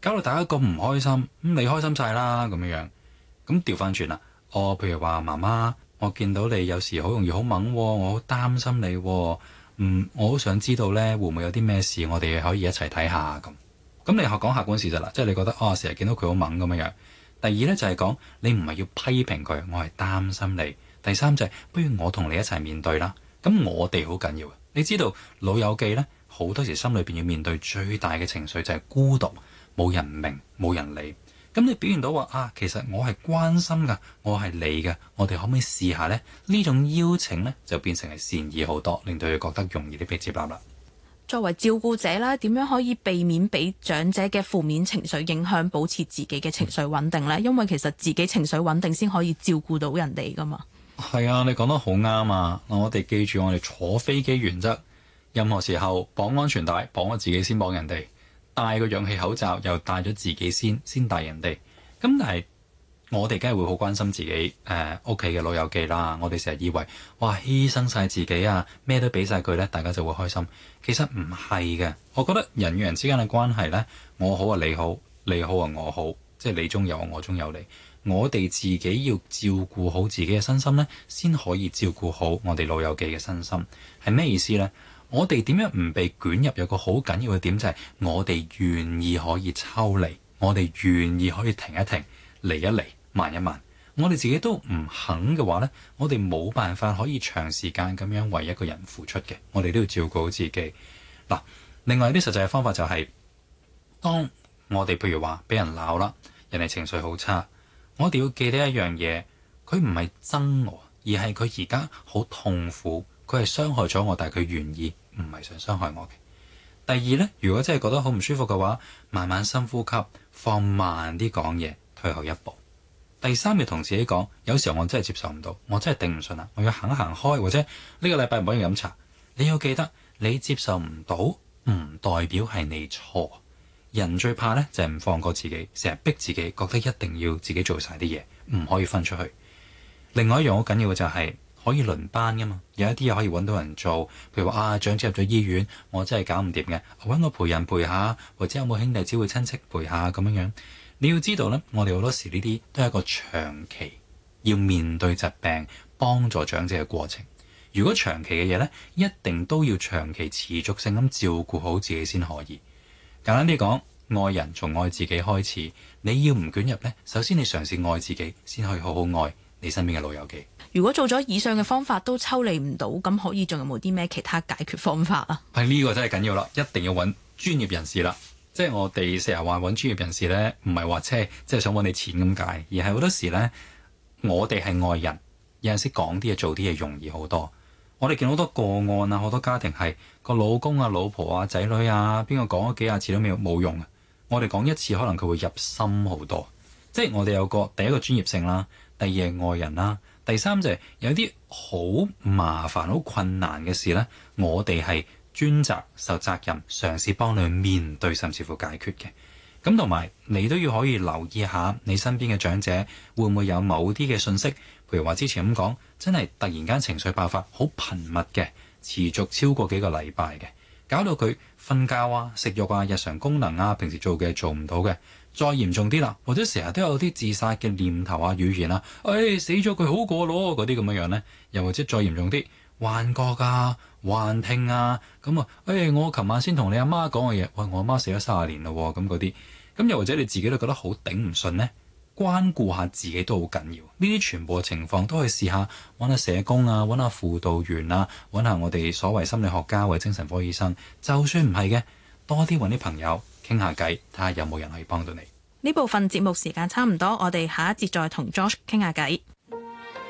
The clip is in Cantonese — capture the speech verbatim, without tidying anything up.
搞到大家咁唔開心，咁你開心晒啦咁樣樣。咁調翻轉啦，我譬如話媽媽，我見到你有時好容易好猛，我好擔心你，嗯，我好想知道呢會唔會有啲咩事，我哋可以一齊睇下咁。咁你學講客觀事實啦，即係你覺得哦，成日見到佢好猛咁樣樣。第二呢，就係講你唔係要批評佢，我係擔心你。第三就係不如我同你一齊面對啦。咁我哋好緊要，你知道老友記呢，好多時心裏邊要面對最大嘅情緒就係孤獨，冇人明，冇人理。咁你表現到話啊，其實我係關心㗎，我係你嘅，我哋可唔可以試下呢？呢種邀請呢，就變成係善意好多，令到佢覺得容易啲被接納啦。 作為照顧者啦，點樣可以避免俾長者嘅負面情緒影響，保持自己嘅情緒穩定呢？因為其實自己情緒穩定先可以照顧到人哋㗎嘛。 係啊，你講得好啱啊！我哋記住我哋坐飛機原則，任何時候綁安全帶，綁我自己先綁人哋。戴個氧氣口罩又戴咗自己先，先戴人哋。咁但係我哋梗係會好關心自己誒屋企嘅老友記啦。我哋成日以為哇犧牲晒自己啊，咩都俾晒佢呢，大家就會開心。其實唔係嘅。我覺得人與人之間嘅關係呢，我好啊你好，你好啊我好，即係你中有我，我中有你。我哋自己要照顧好自己嘅身心呢，先可以照顧好我哋老友記嘅身心。係咩意思呢？我哋點樣唔被捲入？有個好緊要嘅點就係我哋願意可以抽離，我哋願意可以停一停，嚟一嚟，慢一慢。我哋自己都唔肯嘅話呢，我哋冇辦法可以長時間咁樣為一個人付出嘅。我哋都要照顧好自己。嗱，另外一啲實際嘅方法就係，當我哋譬如話俾人鬧啦，人哋情緒好差，我哋要記得一樣嘢，佢唔係憎我，而係佢而家好痛苦。佢係傷害咗我，但係佢願意，唔係想傷害我嘅。第二呢，如果真係覺得好唔舒服嘅話，慢慢深呼吸，放慢啲講嘢，退後一步。第三，要同自己講，有時候我真係接受唔到，我真係頂唔順啦，我要行一行開，或者呢個禮拜唔可以飲茶。你要記得，你接受唔到，唔代表係你錯。人最怕呢，就係唔放過自己，成日逼自己，覺得一定要自己做晒啲嘢，唔可以分出去。另外一樣好緊要嘅就係，可以輪班噶嘛，有一啲嘢可以揾到人做，譬如話啊，長者入咗醫院，我真係搞唔掂嘅，揾個陪人陪下，或者有冇兄弟姊妹親戚陪下咁樣樣。你要知道呢，我哋好多時呢啲都係一個長期要面對疾病、幫助長者嘅過程。如果長期嘅嘢呢，一定都要長期持續性咁照顧好自己先可以。簡單啲講，愛人從愛自己開始，你要唔捲入呢，首先你嘗試愛自己，先可以好好愛你身邊嘅老友記。 如果做咗以上嘅方法都抽離唔到，咁可以仲有冇啲咩其他解決方法啊？ 係呢個真係緊要啦，一定要揾專業人士啦。即係我哋成日話揾專業人士呢，唔係話即係即係想揾你錢咁解，而係好多時呢，我哋係愛人，有陣時講啲嘢做啲嘢容易好多。我哋見好多個案啊，好多家庭係個老公啊、老婆啊、仔女啊，邊個講咗幾廿次都冇冇用啊。我哋講一次，可能佢會入心好多。即係我哋有個第一個專業性啦，第二係愛人啦。第三就係有啲好麻煩、好困難嘅事呢，我哋係專責受責任，嘗試幫你面對，甚至乎解決嘅。咁同埋你都要可以留意下你身邊嘅長者會唔會有某啲嘅信息，譬如話之前咁講，真係突然間情緒爆發，好頻密嘅，持續超過幾個禮拜嘅，搞到佢瞓覺啊、食慾啊、日常功能啊、平時做嘅做唔到嘅。再嚴重啲啦，或者成日都有啲自殺嘅念頭啊、語言啊，誒、哎、死咗佢好過咯，嗰啲咁樣樣呢，又或者再嚴重啲，幻覺啊、幻聽啊，咁啊，誒、哎、我琴晚先同你阿媽講嘅嘢，喂我阿媽死咗三十年咯，咁嗰啲，咁又或者你自己都覺得好頂唔順呢，關顧下自己都好緊要。呢啲全部嘅情況都可以試下揾下社工啊、揾下輔導員啊、揾下我哋所謂心理學家或者精神科醫生，就算唔係嘅，多啲揾啲朋友傾下偈，睇下有冇人可以幫到你。 呢部分節目時間差唔多，我哋下一節再同 Josh 傾下偈。